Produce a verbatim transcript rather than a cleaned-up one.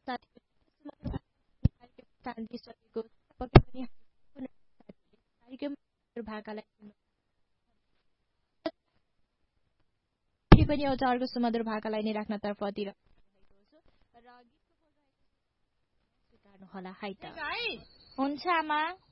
पनि एउटा अर्को सुमधुर भाकालाई नै राख्नतर्फ अतिरहेको छु र गीतको होला है त हुन्छ आमा